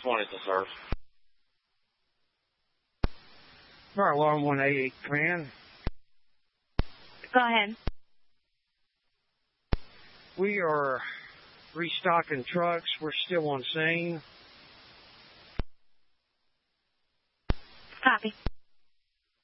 20 to serve. Fire alarm 188, command. Go ahead. We are restocking trucks. We're still on scene.